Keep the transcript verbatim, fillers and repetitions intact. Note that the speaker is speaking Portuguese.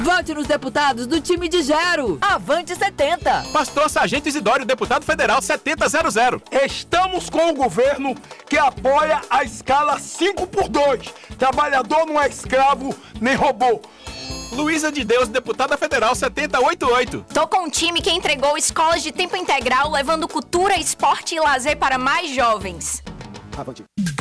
Vote nos deputados do time de Gero. Avante setenta. Pastor Sargento Isidório, deputado federal setenta zero zero. Estamos com o governo que apoia a escala cinco por dois. Trabalhador não é escravo nem robô. Luísa de Deus, deputada federal setenta oitenta e oito. Tô com um time que entregou escolas de tempo integral, levando cultura, esporte e lazer para mais jovens. Avante.